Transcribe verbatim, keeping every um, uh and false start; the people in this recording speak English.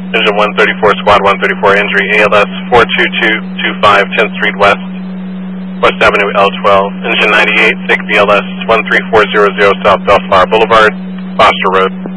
Engine one thirty-four, Squad one thirty-four, injury A L S four two two two five, tenth Street West, West Avenue L twelve. Engine ninety-eight, take B L S one three four zero zero South Bellflower Boulevard, Foster Road.